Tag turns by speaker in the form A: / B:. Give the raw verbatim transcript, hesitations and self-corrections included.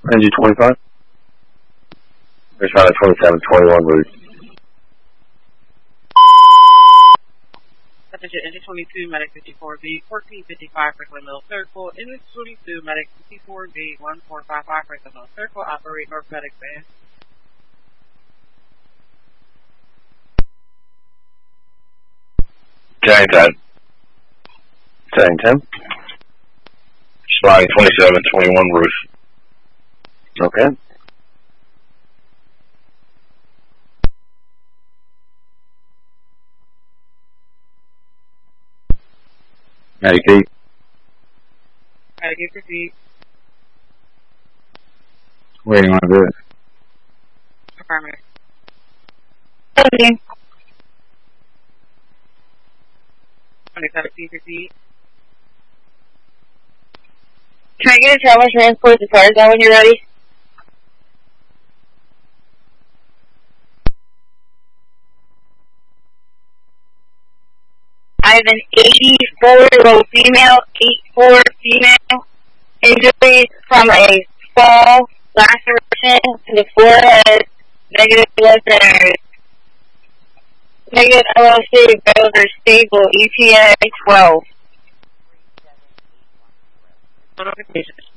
A: N G twenty-five. Responding twenty-seven twenty-one route.
B: Attention, N G twenty-two, medic fifty-four B, fourteen fifty-five, Franklin Middle Circle. N G twenty-two, medic fifty-four B, one four five five, Franklin Middle Circle. Operate North Medic Van.
A: Carrying ten. Carrying ten. Responding twenty-seven twenty-one roof. Okay. Medic eight.
B: Medic eight fifty.
A: Waiting on this.
B: Affirmative.
C: Okay.
B: twenty-seven C fifty.
C: Can I get a travel transport to Tarzan when you're ready? I have an eighty-four-year-old female, eight four female, injuries from a fall, laceration to the forehead, negative blood centers, negative L O C, vitals are stable, E T A twelve.
B: Notifications.